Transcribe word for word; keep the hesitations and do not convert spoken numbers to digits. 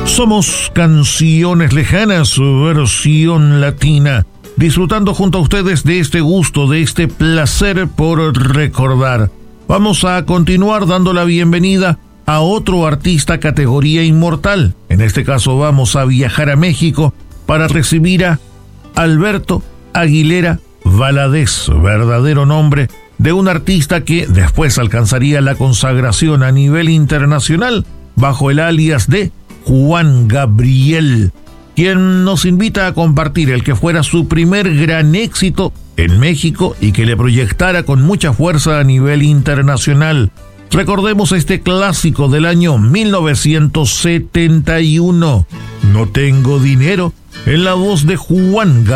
Somos Canciones Lejanas, versión latina, disfrutando junto a ustedes de este gusto, de este placer por recordar. Vamos a continuar dando la bienvenida a otro artista categoría inmortal. En este caso vamos a viajar a México para recibir a Alberto Aguilera Valadez, verdadero nombre de un artista que después alcanzaría la consagración a nivel internacional bajo el alias de Juan Gabriel, quien nos invita a compartir el que fuera su primer gran éxito en México y que le proyectara con mucha fuerza a nivel internacional. Recordemos este clásico del año mil novecientos setenta y uno, No tengo dinero, en la voz de Juan Gabriel.